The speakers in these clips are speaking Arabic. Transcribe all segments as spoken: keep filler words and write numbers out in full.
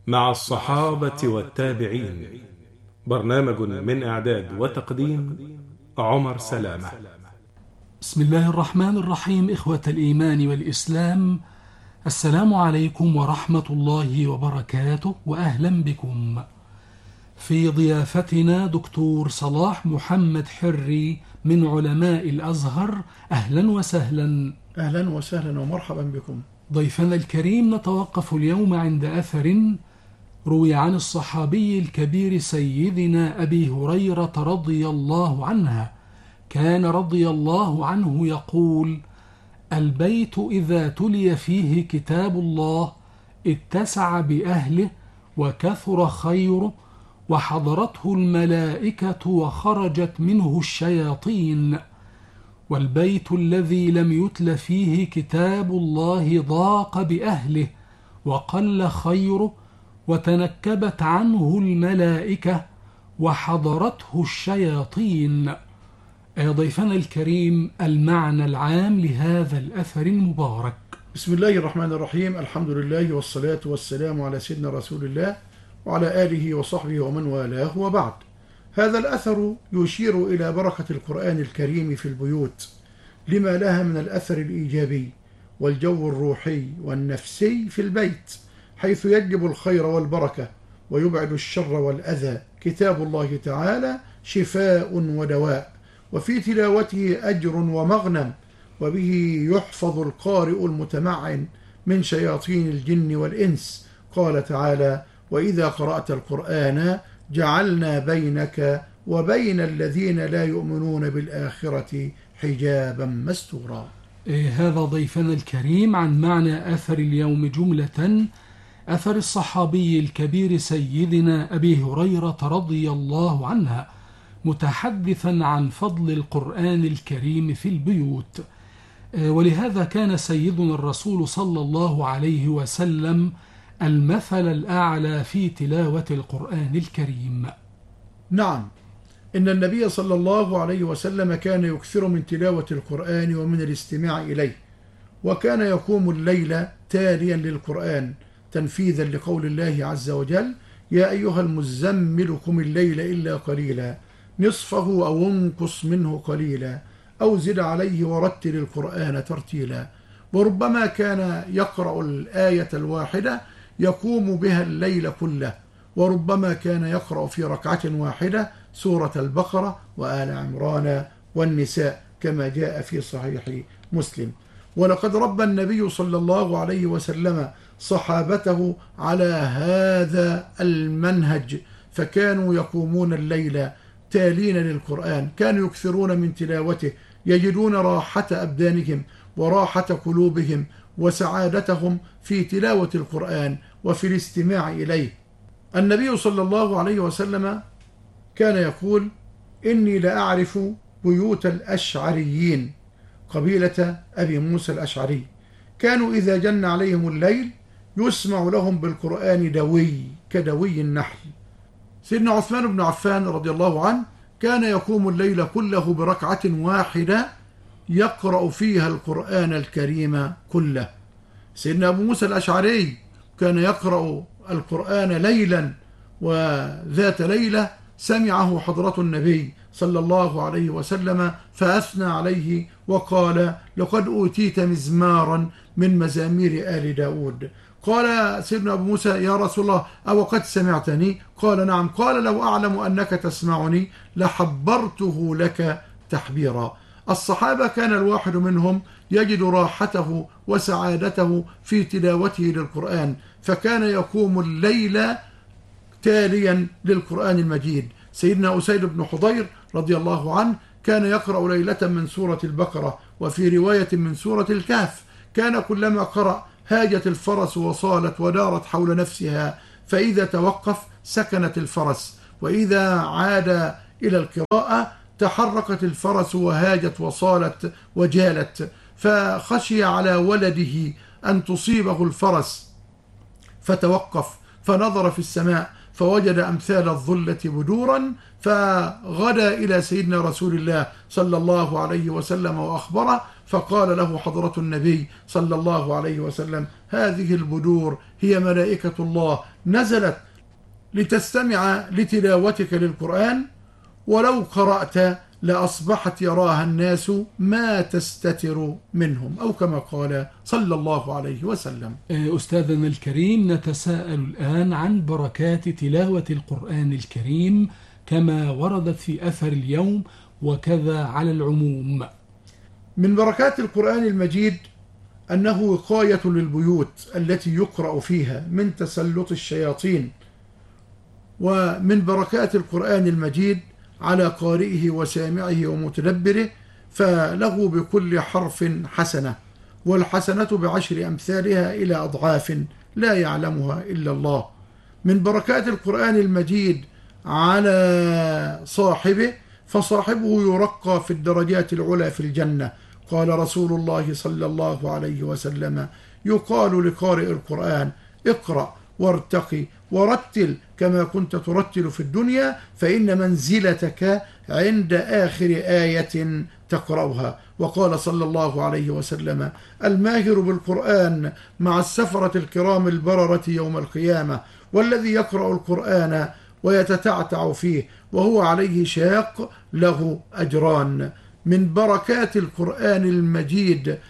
مع الصحابة والتابعين. برنامج من إعداد وتقديم عمر سلامة. بسم الله الرحمن الرحيم. إخوة الإيمان والإسلام، السلام عليكم ورحمة الله وبركاته، وأهلا بكم. في ضيافتنا دكتور صلاح محمد حري من علماء الأزهر. أهلا وسهلا. أهلا وسهلا ومرحبا بكم. ضيفنا الكريم، نتوقف اليوم عند أثر روي عن الصحابي الكبير سيدنا أبي هريرة رضي الله عنه. كان رضي الله عنه يقول: البيت إذا تلي فيه كتاب الله اتسع بأهله وكثر خيره، وحضرته الملائكة وخرجت منه الشياطين. والبيت الذي لم يتل فيه كتاب الله ضاق بأهله وقل خيره، وتنكبت عنه الملائكة وحضرته الشياطين. يا ضيفنا الكريم، المعنى العام لهذا الأثر المبارك. بسم الله الرحمن الرحيم. الحمد لله والصلاة والسلام على سيدنا رسول الله وعلى آله وصحبه ومن والاه، وبعد. هذا الأثر يشير إلى بركة القرآن الكريم في البيوت، لما لها من الأثر الإيجابي والجو الروحي والنفسي في البيت، حيث يجلب الخير والبركة ويبعد الشر والأذى. كتاب الله تعالى شفاء ودواء، وفي تلاوته أجر ومغنم، وبه يحفظ القارئ المتمعن من شياطين الجن والإنس. قال تعالى: وإذا قرأت القرآن جعلنا بينك وبين الذين لا يؤمنون بالآخرة حجابا مستورا. هذا ضيفنا الكريم عن معنى أثر اليوم جملة. أثر الصحابي الكبير سيدنا أبي هريرة رضي الله عنه، متحدثا عن فضل القرآن الكريم في البيوت. ولهذا كان سيدنا الرسول صلى الله عليه وسلم المثل الأعلى في تلاوة القرآن الكريم. نعم، إن النبي صلى الله عليه وسلم كان يكثر من تلاوة القرآن ومن الاستماع إليه، وكان يقوم الليل تاليا للقرآن تنفيذا لقول الله عز وجل: يا أيها المزمل قم الليل إلا قليلا نصفه أو انقص منه قليلا أو زد عليه ورتل القرآن ترتيلا. وربما كان يقرأ الآية الواحدة يقوم بها الليل كله، وربما كان يقرأ في ركعة واحدة سورة البقرة وآل عمران والنساء، كما جاء في صحيح مسلم. ولقد ربى النبي صلى الله عليه وسلم صحابته على هذا المنهج، فكانوا يقومون الليل تالين للقرآن، كانوا يكثرون من تلاوته، يجدون راحة أبدانهم وراحة قلوبهم وسعادتهم في تلاوة القرآن وفي الاستماع إليه. النبي صلى الله عليه وسلم كان يقول: إني لأعرف بيوت الأشعريين، قبيلة أبي موسى الأشعري، كانوا إذا جن عليهم الليل يسمع لهم بالقرآن دوي كدوي النحل. سيدنا عثمان بن عفان رضي الله عنه كان يقوم الليل كله بركعة واحدة يقرأ فيها القرآن الكريم كله. سيدنا أبو موسى الأشعري كان يقرأ القرآن ليلا، وذات ليلة سمعه حضرة النبي صلى الله عليه وسلم فأثنى عليه وقال: لقد أوتيت مزمارا من مزامير آل داود. قال سيدنا أبو موسى: يا رسول الله، أو قد سمعتني؟ قال: نعم. قال: لو أعلم أنك تسمعني لحبرته لك تحبيرا. الصحابة كان الواحد منهم يجد راحته وسعادته في تلاوته للقرآن، فكان يقوم الليل تاليا للقرآن المجيد. سيدنا أسيد بن حضير رضي الله عنه كان يقرأ ليلة من سورة البقرة، وفي رواية من سورة الكهف. كان كلما قرأ هاجت الفرس وصالت ودارت حول نفسها، فإذا توقف سكنت الفرس، وإذا عاد إلى القراءة تحركت الفرس وهاجت وصالت وجالت، فخشي على ولده أن تصيبه الفرس، فتوقف فنظر في السماء فوجد أمثال الظلة بدورا، فغدا إلى سيدنا رسول الله صلى الله عليه وسلم وأخبره، فقال له حضرة النبي صلى الله عليه وسلم: هذه البدور هي ملائكة الله نزلت لتستمع لتلاوتك للقرآن، ولو قرأت لأصبحت يراها الناس ما تستتر منهم، أو كما قال صلى الله عليه وسلم. أستاذنا الكريم، نتساءل الآن عن بركات تلاوة القرآن الكريم كما وردت في أثر اليوم وكذا على العموم. من بركات القرآن المجيد أنه وقاية للبيوت التي يقرأ فيها من تسلط الشياطين، ومن بركات القرآن المجيد على قارئه وسامعه ومتدبره، فله بكل حرف حسنة، والحسنة بعشر أمثالها إلى أضعاف لا يعلمها إلا الله. من بركات القرآن المجيد على صاحبه، فصاحبه يرقى في الدرجات العلى في الجنة. قال رسول الله صلى الله عليه وسلم: يقال لقارئ القرآن: اقرأ وارتقي ورتل كما كنت ترتل في الدنيا، فإن منزلتك عند آخر آية تقرأها. وقال صلى الله عليه وسلم: الماهر بالقرآن مع السفرة الكرام البررة يوم القيامة، والذي يقرأ القرآن ويتتعتع فيه وهو عليه شاق له أجران. من بركات القرآن المجيد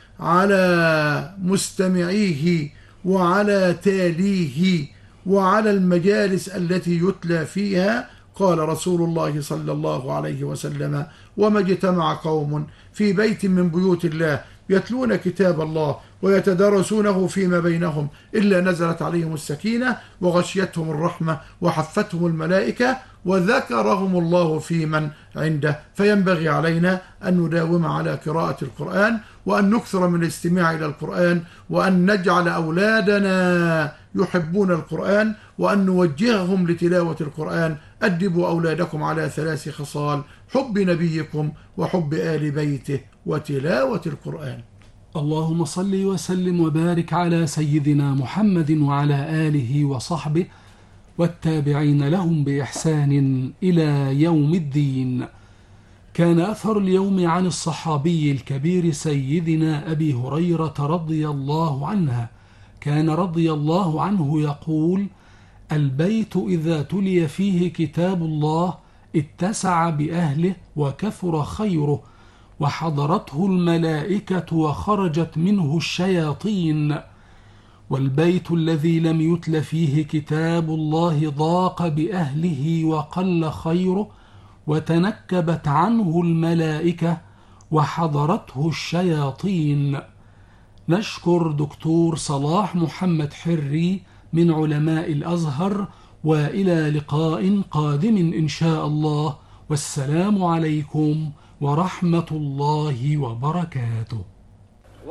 على مستمعيه وعلى تاليه وعلى المجالس التي يتلى فيها، قال رسول الله صلى الله عليه وسلم: وما اجتمع قوم في بيت من بيوت الله يتلون كتاب الله ويتدارسونه فيما بينهم إلا نزلت عليهم السكينة وغشيتهم الرحمة وحفتهم الملائكة وذكرهم الله في من عنده. فينبغي علينا أن نداوم على قراءة القرآن، وأن نكثر من الاستماع إلى القرآن، وأن نجعل أولادنا يحبون القرآن، وأن نوجههم لتلاوة القرآن. أدبوا أولادكم على ثلاث خصال: حب نبيكم وحب آل بيته وتلاوة القرآن. اللهم صل وسلم وبارك على سيدنا محمد وعلى آله وصحبه والتابعين لهم بإحسان إلى يوم الدين. كان أثر اليوم عن الصحابي الكبير سيدنا أبي هريرة رضي الله عنه. كان رضي الله عنه يقول: البيت إذا تلي فيه كتاب الله اتسع بأهله وكثر خيره، وحضرته الملائكة وخرجت منه الشياطين. والبيت الذي لم يتل فيه كتاب الله ضاق بأهله وقل خيره، وتنكبت عنه الملائكة وحضرته الشياطين. نشكر دكتور صلاح محمد حري من علماء الأزهر، وإلى لقاء قادم إن شاء الله، والسلام عليكم ورحمة الله وبركاته.